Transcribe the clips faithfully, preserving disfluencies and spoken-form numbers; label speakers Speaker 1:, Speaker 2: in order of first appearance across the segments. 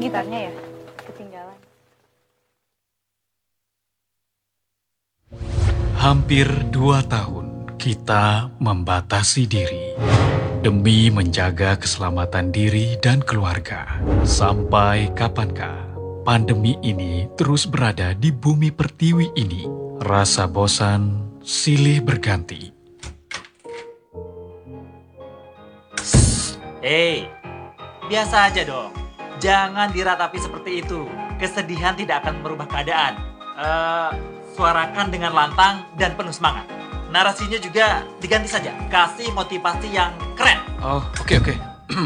Speaker 1: gitarnya ya? Ketinggalan.
Speaker 2: Hampir dua tahun kita membatasi diri demi menjaga keselamatan diri dan keluarga. Sampai kapankah pandemi ini terus berada di bumi pertiwi ini? Rasa bosan silih berganti.
Speaker 3: Hei, biasa aja dong. Jangan diratapi seperti itu. Kesedihan tidak akan merubah keadaan. Eh, suarakan dengan lantang dan penuh semangat. Narasinya juga diganti saja. Kasih motivasi yang keren.
Speaker 2: Oh, oke oke.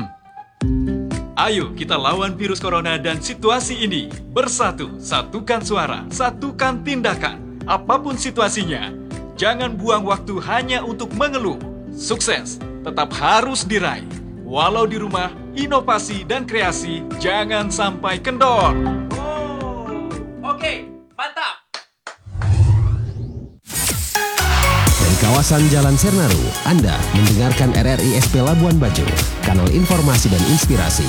Speaker 2: Ayo kita lawan virus corona dan situasi ini. Bersatu, satukan suara, satukan tindakan. Apapun situasinya, jangan buang waktu hanya untuk mengeluh. Sukses tetap harus diraih. Walau di rumah, inovasi dan kreasi jangan sampai kendor.
Speaker 3: Oh, oke, mantap.
Speaker 4: Dari kawasan Jalan Sernaru, Anda mendengarkan R R I S P Labuan Bajo, kanal informasi dan inspirasi.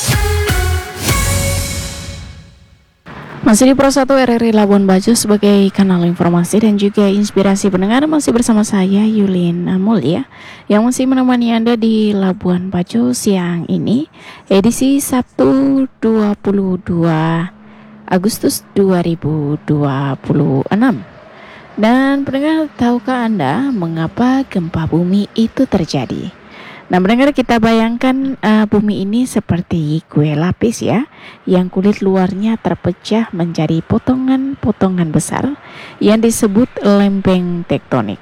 Speaker 5: Masih di Pro satu R R I Labuan Bajo sebagai kanal informasi dan juga inspirasi pendengar, masih bersama saya Yulin Mulia yang masih menemani Anda di Labuan Bajo siang ini, edisi Sabtu dua puluh dua Agustus dua ribu dua puluh enam. Dan pendengar, tahukah Anda mengapa gempa bumi itu terjadi? Nah, pendengar, kita bayangkan uh, bumi ini seperti kue lapis ya, yang kulit luarnya terpecah menjadi potongan-potongan besar yang disebut lempeng tektonik.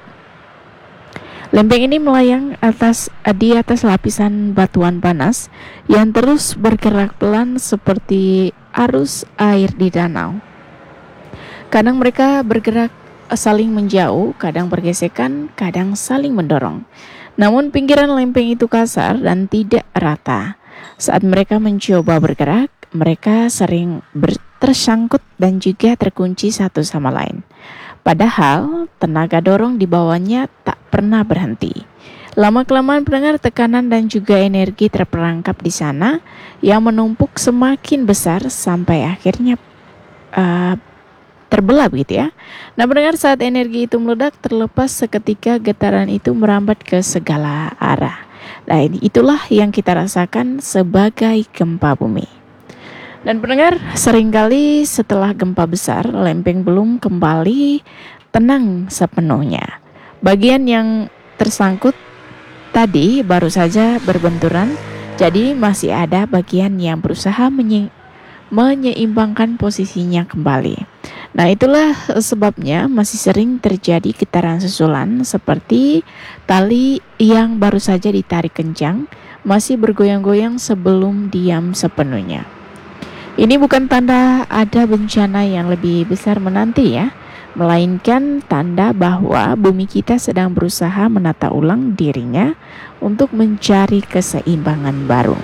Speaker 5: Lempeng ini melayang atas di atas lapisan batuan panas yang terus bergerak pelan seperti arus air di danau. Kadang mereka bergerak saling menjauh, kadang bergesekan, kadang saling mendorong. Namun pinggiran lempeng itu kasar dan tidak rata. Saat mereka mencoba bergerak, mereka sering ber- tersangkut dan juga terkunci satu sama lain. Padahal tenaga dorong di bawahnya tak pernah berhenti. Lama-kelamaan pendengar, tekanan dan juga energi terperangkap di sana yang menumpuk semakin besar sampai akhirnya uh, terbelah begitu ya. Nah, pendengar, saat energi itu meledak, terlepas seketika getaran itu merambat ke segala arah. Nah, ini itulah yang kita rasakan sebagai gempa bumi. Dan pendengar, seringkali setelah gempa besar, lempeng belum kembali tenang sepenuhnya. Bagian yang tersangkut tadi baru saja berbenturan, jadi masih ada bagian yang berusaha menye- menyeimbangkan posisinya kembali. Nah, itulah sebabnya masih sering terjadi getaran susulan seperti tali yang baru saja ditarik kencang masih bergoyang-goyang sebelum diam sepenuhnya. Ini bukan tanda ada bencana yang lebih besar menanti ya, melainkan tanda bahwa bumi kita sedang berusaha menata ulang dirinya untuk mencari keseimbangan baru.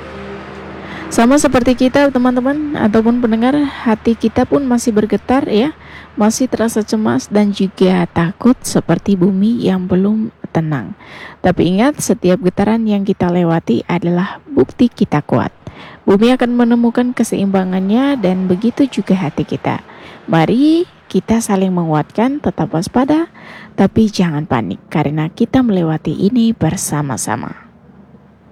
Speaker 5: Sama seperti kita teman-teman ataupun pendengar, hati kita pun masih bergetar ya, masih terasa cemas dan juga takut seperti bumi yang belum tenang. Tapi ingat, setiap getaran yang kita lewati adalah bukti kita kuat. Bumi akan menemukan keseimbangannya dan begitu juga hati kita. Mari kita saling menguatkan, tetap waspada, tapi jangan panik karena kita melewati ini bersama-sama.